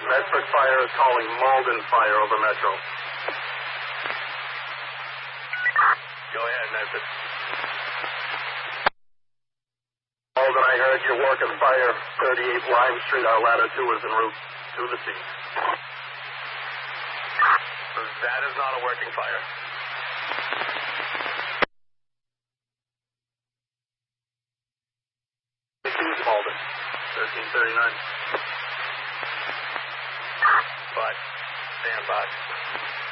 Medford Fire is calling Malden Fire over Metro. Go ahead, Medford. Malden, I heard you're working fire 38 Lime Street. Our ladder 2 is en route to the scene. That is not a working fire. Malden, 1339. Bye. Stand by.